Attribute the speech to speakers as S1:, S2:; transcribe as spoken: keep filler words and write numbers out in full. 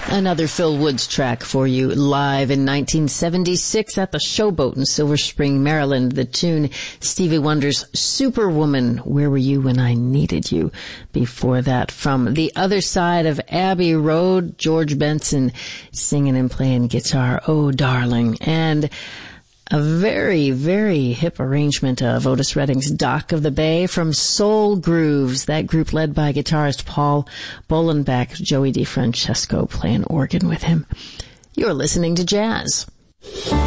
S1: Another Phil Woods track for you, live in nineteen seventy-six at the Showboat in Silver Spring, Maryland. The tune, Stevie Wonder's Superwoman, Where Were You When I Needed You? Before that, from the other side of Abbey Road, George Benson singing and playing guitar, Oh Darling. And a very, very hip arrangement of Otis Redding's Dock of the Bay from Soul Grooves, that group led by guitarist Paul Bolenbach, Joey DeFrancesco playing organ with him. You're listening to jazz.